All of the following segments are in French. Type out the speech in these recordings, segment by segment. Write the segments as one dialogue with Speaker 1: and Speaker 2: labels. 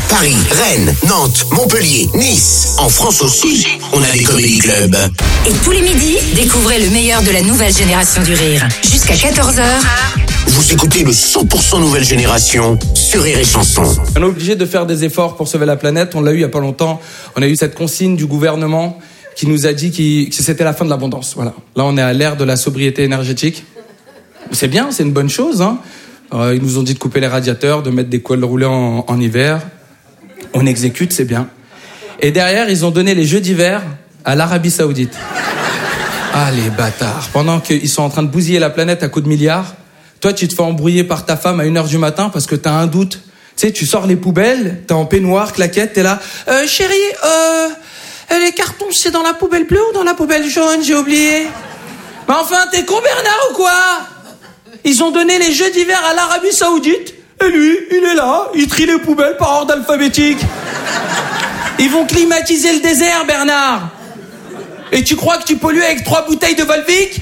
Speaker 1: Paris, Rennes, Nantes, Montpellier, Nice. En France aussi, on a des comédie clubs.
Speaker 2: Et tous les midis, découvrez le meilleur de la nouvelle génération du rire. Jusqu'à 14h.
Speaker 1: Vous écoutez le 100% nouvelle génération sur Rire et Chanson.
Speaker 3: On est obligé de faire des efforts pour sauver la planète. On l'a eu il y a pas longtemps. On a eu cette consigne du gouvernement qui nous a dit que c'était la fin de l'abondance. Voilà. Là, on est à l'ère de la sobriété énergétique. C'est bien, c'est une bonne chose. Hein. Ils nous ont dit de couper les radiateurs, de mettre des cols roulés en hiver. On exécute, c'est bien. Et derrière, ils ont donné les Jeux d'hiver à l'Arabie Saoudite. Ah, les bâtards. Pendant qu'ils sont en train de bousiller la planète à coups de milliards, toi, tu te fais embrouiller par ta femme à 1h du matin parce que t'as un doute. Tu sais, tu sors les poubelles, t'es en peignoir, claquette, t'es là. Chérie, les cartons, c'est dans la poubelle bleue ou dans la poubelle jaune? J'ai oublié. Mais enfin, t'es con, Bernard, ou quoi? Ils ont donné les Jeux d'hiver à l'Arabie Saoudite. Et lui, il est là, il trie les poubelles par ordre alphabétique. Ils vont climatiser le désert, Bernard. Et tu crois que tu pollues avec 3 bouteilles de Volvic?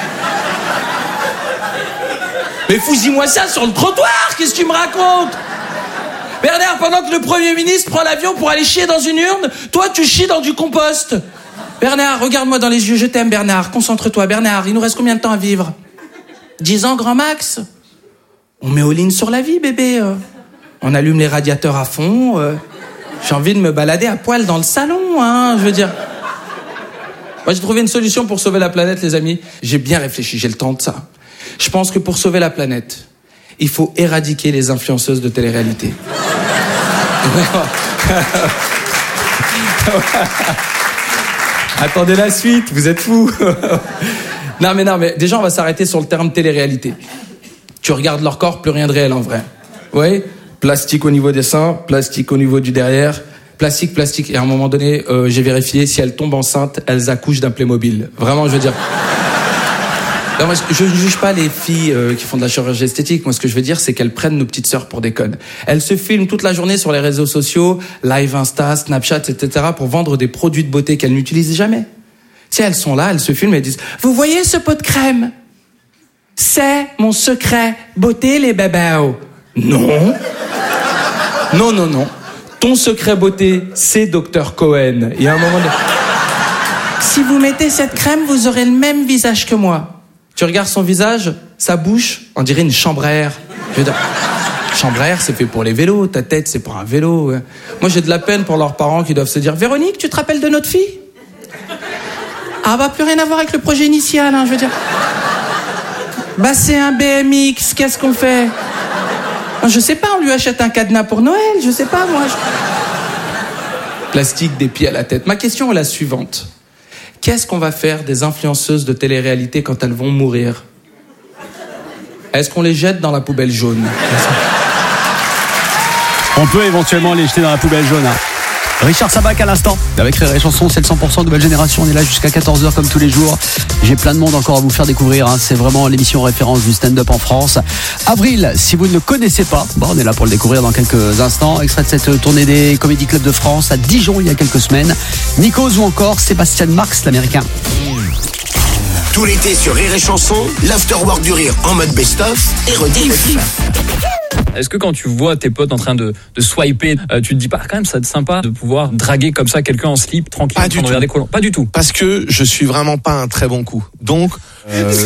Speaker 3: Mais fous-y-moi ça sur le trottoir, qu'est-ce que tu me racontes? Bernard, pendant que le Premier ministre prend l'avion pour aller chier dans une urne, toi tu chies dans du compost. Bernard, regarde-moi dans les yeux, je t'aime Bernard, concentre-toi Bernard, il nous reste combien de temps à vivre? 10 ans grand max. On met all-in sur la vie bébé. On allume les radiateurs à fond. J'ai envie de me balader à poil dans le salon, hein, je veux dire. Moi j'ai trouvé une solution pour sauver la planète les amis. J'ai bien réfléchi, j'ai le temps de ça. Je pense que pour sauver la planète, il faut éradiquer les influenceuses de télé-réalité. Attendez la suite, vous êtes fous. Non mais, déjà on va s'arrêter sur le terme télé-réalité. Tu regardes leur corps, plus rien de réel en vrai. Oui, plastique au niveau des seins, plastique au niveau du derrière, plastique. Et à un moment donné, j'ai vérifié, si elles tombent enceintes, elles accouchent d'un Playmobil. Vraiment, je veux dire... Non, moi, je ne juge pas les filles qui font de la chirurgie esthétique. Moi, ce que je veux dire, c'est qu'elles prennent nos petites sœurs pour des connes. Elles se filment toute la journée sur les réseaux sociaux, live Insta, Snapchat, etc., pour vendre des produits de beauté qu'elles n'utilisent jamais. Tu sais, elles sont là, elles se filment et elles disent « Vous voyez ce pot de crème? C'est mon secret beauté, les bébés. » Non. Non. Ton secret beauté, c'est Dr Cohen. Il y a un moment de... Si vous mettez cette crème, vous aurez le même visage que moi. Tu regardes son visage, sa bouche, on dirait une chambre à air. Je veux dire, chambre à air, c'est fait pour les vélos. Ta tête, c'est pour un vélo. Moi, j'ai de la peine pour leurs parents qui doivent se dire « Véronique, tu te rappelles de notre fille ?» Ah bah, plus rien à voir avec le projet initial, hein, je veux dire. Bah, c'est un BMX, qu'est-ce qu'on fait? Je sais pas, on lui achète un cadenas pour Noël, je sais pas, moi. Plastique des pieds à la tête. Ma question est la suivante. Qu'est-ce qu'on va faire des influenceuses de télé-réalité quand elles vont mourir? Est-ce qu'on les jette dans la poubelle jaune?
Speaker 4: On peut éventuellement les jeter dans la poubelle jaune, hein. Richard Sabac à l'instant, avec Rire et Chanson, c'est le 100% nouvelle génération, on est là jusqu'à 14h comme tous les jours. J'ai plein de monde encore à vous faire découvrir, hein. C'est vraiment l'émission référence du stand-up en France. Avril, si vous ne le connaissez pas, bon, on est là pour le découvrir dans quelques instants. Extrait de cette tournée des Comedy Clubs de France à Dijon il y a quelques semaines. Nikos ou encore Sébastien Marx, l'américain.
Speaker 1: Tout l'été sur Rire et Chanson, l'afterwork du rire en mode best-of et rediff.
Speaker 5: Est-ce que quand tu vois tes potes en train de swiper, tu te dis pas quand même ça va être sympa de pouvoir draguer comme ça quelqu'un en slip tranquille en train de regarder Colomb? Pas du tout.
Speaker 6: Parce que je suis vraiment pas un très bon coup. Donc